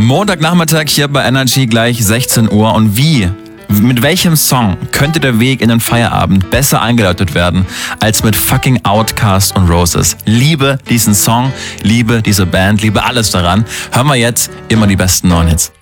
Montagnachmittag hier bei Energy gleich 16 Uhr. Und mit welchem Song könnte der Weg in den Feierabend besser eingeläutet werden als mit fucking Outkast und Roses? Liebe diesen Song, liebe diese Band, liebe alles daran. Hören wir jetzt immer die besten neuen Hits.